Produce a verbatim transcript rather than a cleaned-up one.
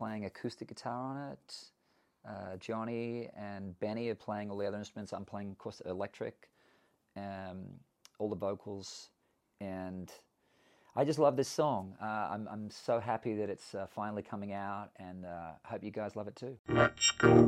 playing acoustic guitar on it. Uh, Johnny and Benny are playing all the other instruments. I'm playing, of course, electric, um, all the vocals, and I just love this song. Uh, I'm, I'm so happy that it's uh, finally coming out, and uh, I hope you guys love it too. Let's go.